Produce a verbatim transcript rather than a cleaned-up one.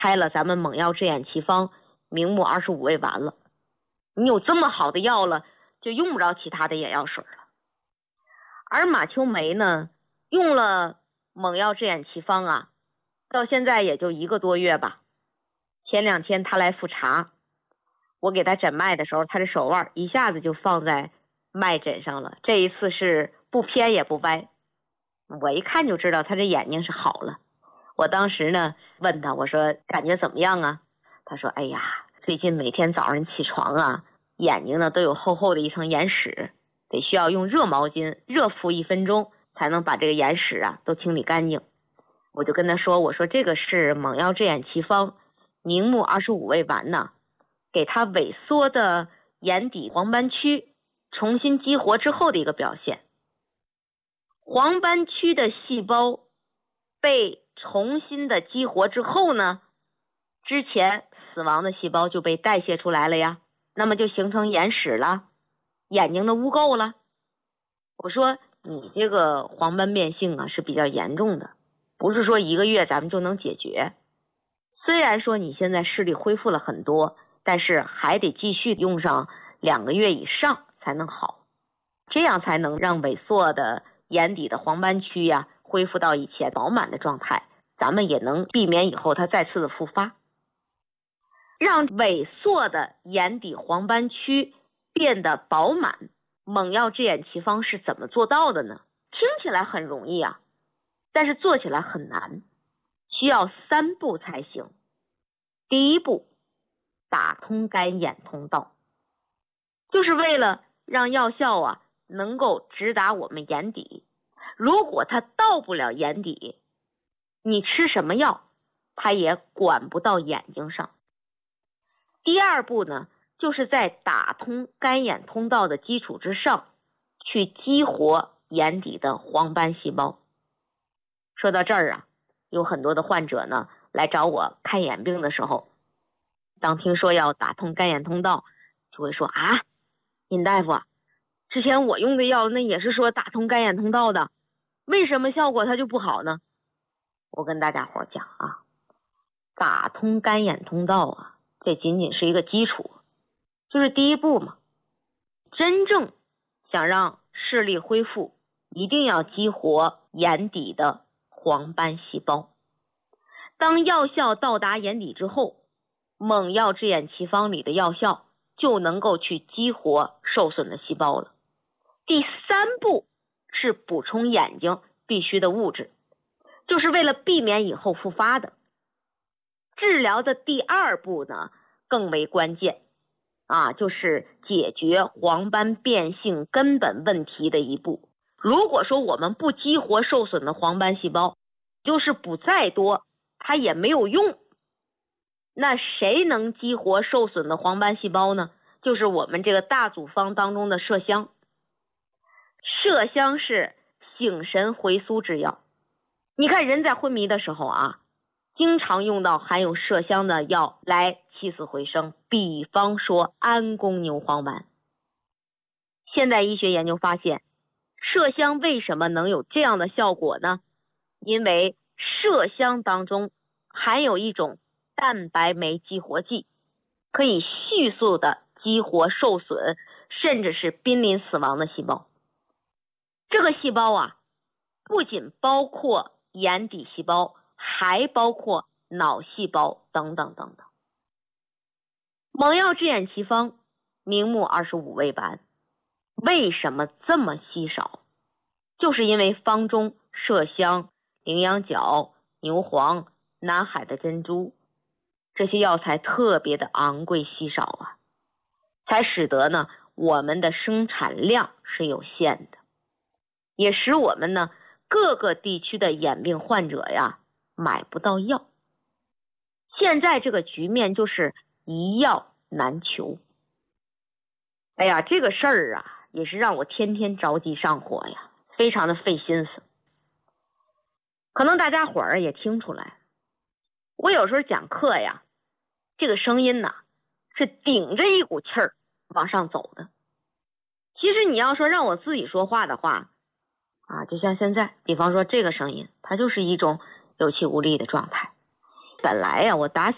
开了咱们猛药治眼奇方明目二十五味丸了。你有这么好的药了，就用不着其他的眼药水了。而马秋梅呢，用了猛药治眼奇方啊，到现在也就一个多月吧。前两天他来复查，我给他诊脉的时候，他的手腕一下子就放在脉诊上了，这一次是不偏也不歪，我一看就知道他这眼睛是好了。我当时呢问他，我说感觉怎么样啊？他说哎呀，最近每天早上起床啊，眼睛呢都有厚厚的一层眼屎，得需要用热毛巾热敷一分钟才能把这个眼屎啊都清理干净。我就跟他说，我说这个是猛药治眼奇方明目二十五味丸呢，给他萎缩的眼底黄斑区重新激活之后的一个表现。黄斑区的细胞被重新的激活之后呢，之前死亡的细胞就被代谢出来了呀，那么就形成眼屎了，眼睛的污垢了。我说你这个黄斑变性啊是比较严重的，不是说一个月咱们就能解决。虽然说你现在视力恢复了很多，但是还得继续用上两个月以上才能好，这样才能让萎缩的眼底的黄斑区呀恢复到以前饱满的状态，咱们也能避免以后它再次的复发。让萎缩的眼底黄斑区变得饱满，猛药治眼奇方是怎么做到的呢？听起来很容易啊，但是做起来很难，需要三步才行。第一步，打通肝眼通道，就是为了让药效啊能够直达我们眼底。如果它到不了眼底，你吃什么药它也管不到眼睛上。第二步呢，就是在打通肝眼通道的基础之上，去激活眼底的黄斑细胞。说到这儿啊，有很多的患者呢来找我看眼病的时候，当听说要打通肝眼通道，就会说啊，尹大夫啊，之前我用的药那也是说打通肝眼通道的，为什么效果它就不好呢？我跟大家伙讲啊，打通肝眼通道啊，这仅仅是一个基础，就是第一步嘛。真正想让视力恢复，一定要激活眼底的黄斑细胞。当药效到达眼底之后，猛药治眼奇方里的药效就能够去激活受损的细胞了。第三步是补充眼睛必须的物质，就是为了避免以后复发的。治疗的第二步呢更为关键啊，就是解决黄斑变性根本问题的一步。如果说我们不激活受损的黄斑细胞，就是补再多它也没有用。那谁能激活受损的黄斑细胞呢？就是我们这个大组方当中的麝香。麝香是醒神回苏之药。你看人在昏迷的时候啊，经常用到含有麝香的药来起死回生，比方说安宫牛黄丸。现代医学研究发现，麝香为什么能有这样的效果呢？因为麝香当中含有一种蛋白酶激活剂，可以迅速的激活受损甚至是濒临死亡的细胞。这个细胞啊，不仅包括眼底细胞，还包括脑细胞等等等等。猛药治眼奇方明目二十五味丸为什么这么稀少？就是因为方中麝香、羚羊角、牛黄、南海的珍珠这些药材特别的昂贵稀少啊，才使得呢我们的生产量是有限的，也使我们呢各个地区的眼病患者呀买不到药。现在这个局面就是一药难求。哎呀，这个事儿啊也是让我天天着急上火呀，非常的费心思。可能大家伙儿也听出来，我有时候讲课呀，这个声音呐是顶着一股气儿往上走的。其实你要说让我自己说话的话啊，就像现在，比方说这个声音，它就是一种有气无力的状态。本来呀，我打